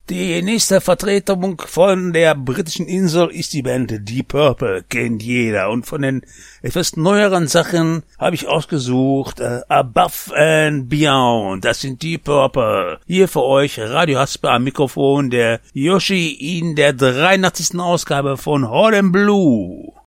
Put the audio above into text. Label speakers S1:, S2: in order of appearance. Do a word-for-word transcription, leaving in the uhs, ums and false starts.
S1: Die nächste Vertretung von der britischen Insel ist die Band Deep Purple, kennt jeder. Und von den etwas neueren Sachen habe ich ausgesucht äh, Above and Beyond, das sind Deep Purple. Hier für euch Radio Hasper am Mikrofon, der Yoshi in der dreiundachtzigsten Ausgabe von Hot and Blue.